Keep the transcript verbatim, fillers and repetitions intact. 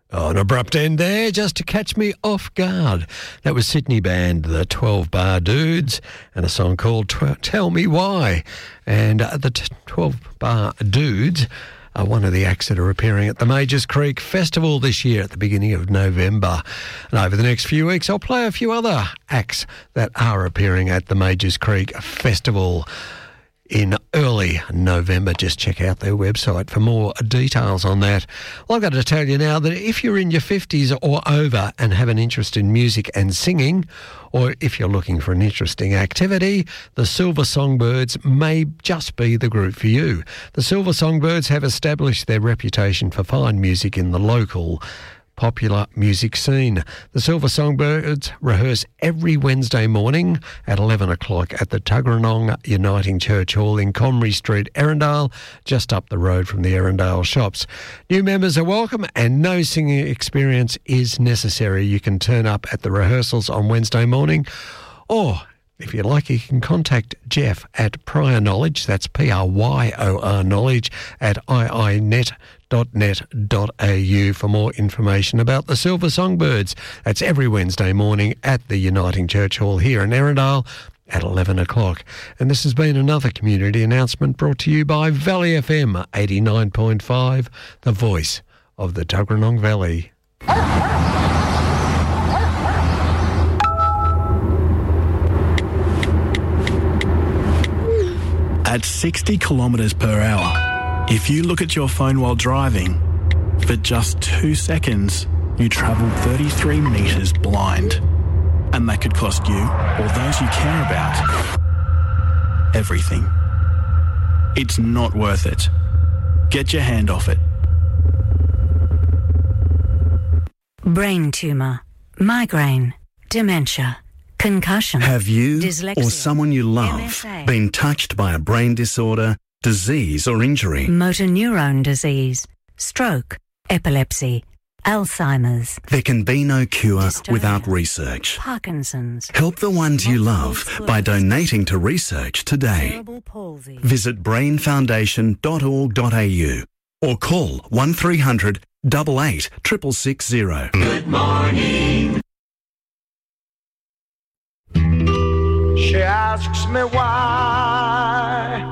Oh, an abrupt end there, just to catch me off guard. That was Sydney band, the twelve Bar Dudes, and a song called Tw- Tell Me Why. And uh, the t- twelve Bar Dudes are one of the acts that are appearing at the Majors Creek Festival this year at the beginning of November. And over the next few weeks, I'll play a few other acts that are appearing at the Majors Creek Festival in early November. Just check out their website for more details on that. Well, I've got to tell you now that if you're in your fifties or over and have an interest in music and singing, or if you're looking for an interesting activity, the Silver Songbirds may just be the group for you. The Silver Songbirds have established their reputation for fine music in the local popular music scene. The Silver Songbirds rehearse every Wednesday morning at eleven o'clock at the Tuggeranong Uniting Church Hall in Comrie Street, Erindale, just up the road from the Erindale shops. New members are welcome and no singing experience is necessary. You can turn up at the rehearsals on Wednesday morning, or if you like, you can contact Jeff at Prior Knowledge, that's P R Y O R Knowledge, at I I net dot net dot a u for more information about the Silver Songbirds. That's every Wednesday morning at the Uniting Church Hall here in Erindale at eleven o'clock. And this has been another community announcement brought to you by Valley F M eighty-nine point five, the voice of the Tuggeranong Valley. At sixty kilometres per hour, if you look at your phone while driving, for just two seconds, you travel thirty-three metres blind. And that could cost you, or those you care about, everything. It's not worth it. Get your hand off it. Brain tumour, migraine, dementia, concussion. Have you dyslexia, or someone you love M S A, been touched by a brain disorder, disease or injury? motor neurone disease, stroke, epilepsy, Alzheimer's, There can be no cure Dystonia, without research. Parkinson's, Help the ones you love multiple by sclerosis, donating to research today. cerebral palsy. Visit brain foundation dot org dot a u or call one three hundred, eight eight, six six six zero. Good morning. She asks me why